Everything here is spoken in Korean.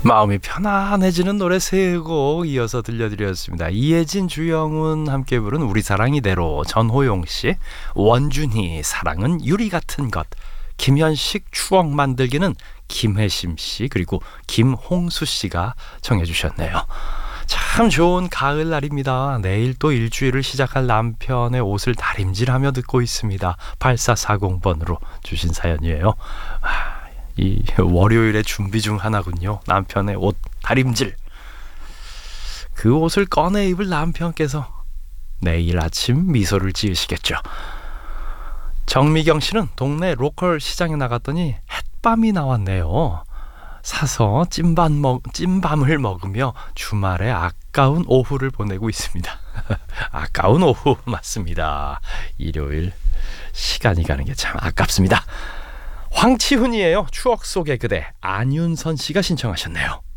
마음이 편안해지는 노래 세 곡 이어서 들려드렸습니다. 이혜진, 주영은 함께 부른 우리 사랑 이대로, 전호용씨, 원준이 사랑은 유리 같은 것, 김현식 추억 만들기는 김혜심씨, 그리고 김홍수씨가 정해주셨네요. 참 좋은 가을 날입니다. 내일 또 일주일을 시작할 남편의 옷을 다림질하며 듣고 있습니다. 8440번으로 주신 사연이에요. 이 월요일에 준비 중 하나군요. 남편의 옷 다림질. 그 옷을 꺼내 입을 남편께서 내일 아침 미소를 지으시겠죠. 정미경 씨는 동네 로컬 시장에 나갔더니 햇밤이 나왔네요. 사서 찐밤을 먹으며 주말에 아까운 오후를 보내고 있습니다. 아까운 오후 맞습니다. 일요일 시간이 가는 게 참 아깝습니다. 황치훈이에요. 추억 속의 그대. 안윤선 씨가 신청하셨네요.